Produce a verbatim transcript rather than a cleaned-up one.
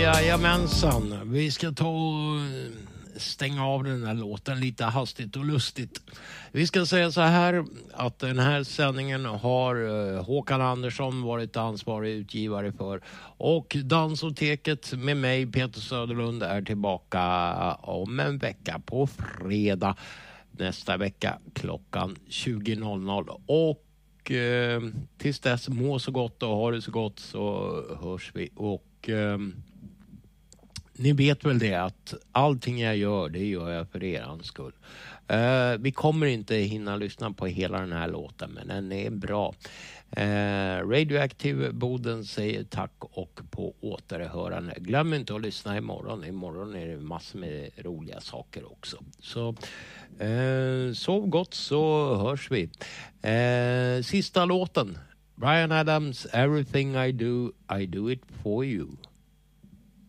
Jajamensan, vi ska ta och stänga av den här låten lite hastigt och lustigt. Vi ska säga så här att den här sändningen har Håkan Andersson varit ansvarig utgivare för, och Dansoteket med mig Peter Söderlund är tillbaka om en vecka på fredag nästa vecka klockan tjugo noll noll. Och eh, tills dess, må så gott och ha det så gott, så hörs vi. Och eh, ni vet väl det att allting jag gör, det gör jag för er skull. Uh, vi kommer inte hinna lyssna på hela den här låten, men den är bra. Uh, Radioactive Boden säger tack och på återhörande. Glöm inte att lyssna imorgon. Imorgon är det massor med roliga saker också. Så uh, sov gott, så hörs vi. Uh, sista låten. Bryan Adams, Everything I Do, I Do It For You.